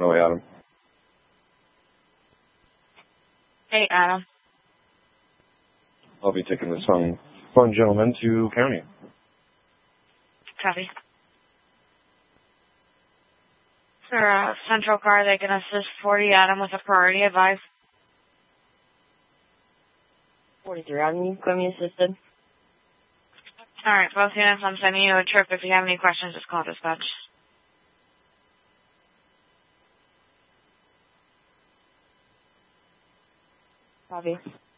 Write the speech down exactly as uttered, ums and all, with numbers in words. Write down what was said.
Hello, Adam. Hey, Adam. I'll be taking this fun, fun gentleman to county. Copy. For uh, Central Car, they can assist forty Adam with a priority advice. forty-three Adam, you can be assisted. Alright, both units, I'm sending you a trip. If you have any questions, just call dispatch. Copy.